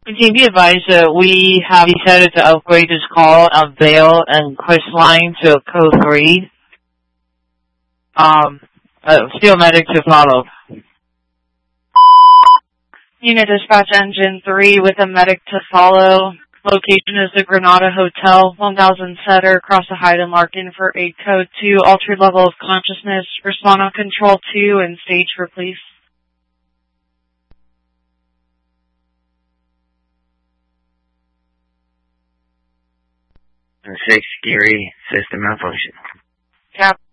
Team, be advised that we have decided to upgrade this call on Vale and Chris line to code 3. Still medic to follow. Unit dispatch engine 3 with a medic to follow. Location is the Granada Hotel, 1000 Setter, across the Highland Larkin for 8 code 2, altered level of consciousness. Respond on control 2 and stage for police. 6, Geary, system malfunction. Cap.